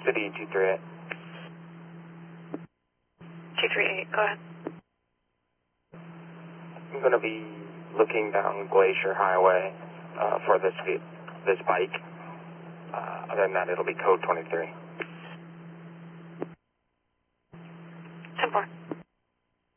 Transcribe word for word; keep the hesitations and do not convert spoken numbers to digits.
City two three eight. two three eight, go ahead. I'm going to be looking down Glacier Highway uh, for this this bike. Uh, other than that, it'll be code twenty-three. ten four.